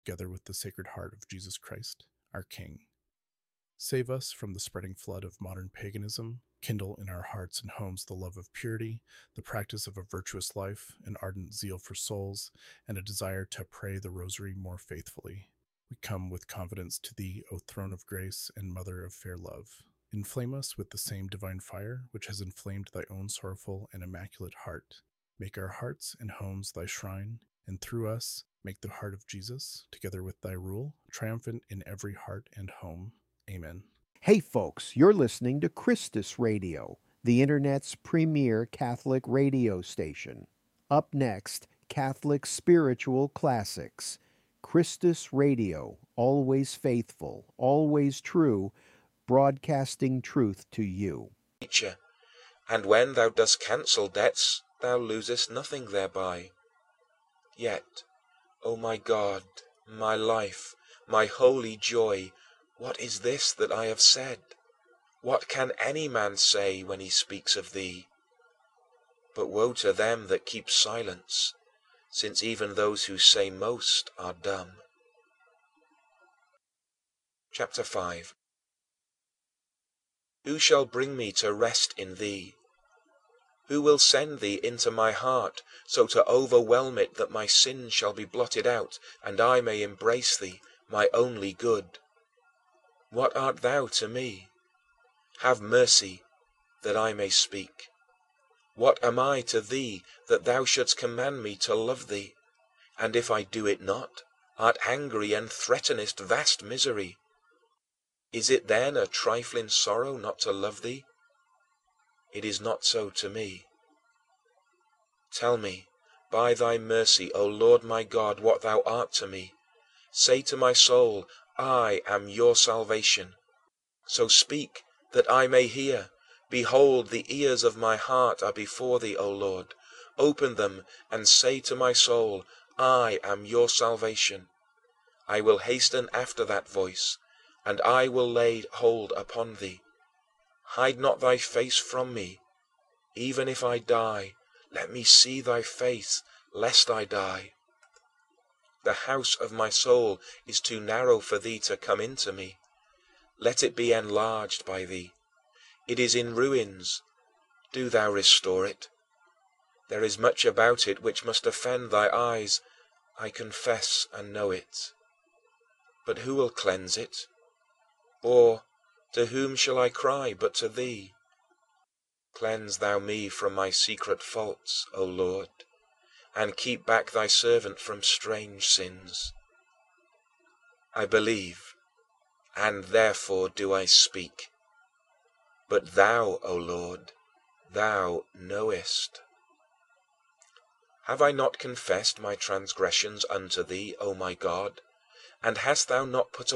together with the Sacred Heart of Jesus Christ, our King. Save us from the spreading flood of modern paganism, kindle in our hearts and homes the love of purity, the practice of a virtuous life, an ardent zeal for souls, and a desire to pray the rosary more faithfully. We come with confidence to Thee, O Throne of Grace and Mother of fair love. Inflame us with the same divine fire which has inflamed Thy own sorrowful and immaculate heart. Make our hearts and homes Thy shrine, and through us make the heart of Jesus, together with Thy rule, triumphant in every heart and home. Amen. Hey folks, you're listening to Christus Radio, the Internet's premier Catholic radio station. Up next, Catholic Spiritual Classics. Christus Radio, always faithful, always true, broadcasting truth to you. Nature, and when thou dost cancel debts, thou losest nothing thereby. Yet, O my God, my life, my holy joy, what is this that I have said? What can any man say when he speaks of thee? But woe to them that keep silence, since even those who say most are dumb. Chapter 5. Who shall bring me to rest in thee? Who will send thee into my heart, so to overwhelm it that my sins shall be blotted out, and I may embrace thee, my only good? What art thou to me? Have mercy, that I may speak. What am I to thee, that thou shouldst command me to love thee? And if I do it not, art angry and threatenest vast misery. Is it then a trifling sorrow not to love thee? It is not so to me. Tell me, by thy mercy, O Lord my God, what thou art to me. Say to my soul, I am your salvation. So speak, that I may hear. Behold, the ears of my heart are before thee, O Lord. Open them and say to my soul, I am your salvation. I will hasten after that voice, and I will lay hold upon thee. Hide not thy face from me. Even if I die, let me see thy face, lest I die. The house of my soul is too narrow for thee to come into me. Let it be enlarged by thee. It is in ruins. Do thou restore it. There is much about it which must offend thy eyes. I confess and know it. But who will cleanse it? Or to whom shall I cry but to thee? Cleanse thou me from my secret faults, O Lord, and keep back thy servant from strange sins. I believe, and therefore do I speak. But thou, O Lord, thou knowest. Have I not confessed my transgressions unto thee, O my God? And hast thou not put